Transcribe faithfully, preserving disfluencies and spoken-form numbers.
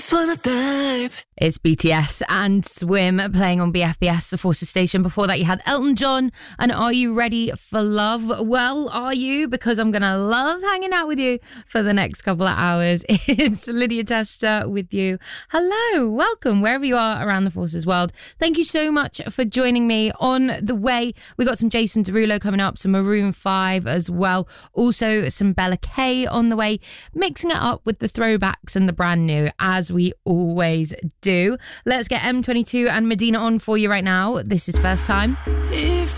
just wanna dive. It's B T S and Swim playing on B F B S, the Forces Station. Before that, you had Elton John and Are You Ready for Love? Well, are you? Because I'm going to love hanging out with you for the next couple of hours. It's Lydia Tester with you. Hello, welcome, wherever you are around the Forces world. Thank you so much for joining me. On the way, we got some Jason Derulo coming up, some Maroon five as well. Also, some Bella K on the way, mixing it up with the throwbacks and the brand new, as we always do. Let's get M twenty-two and Medina on for you right now. This is First Time. If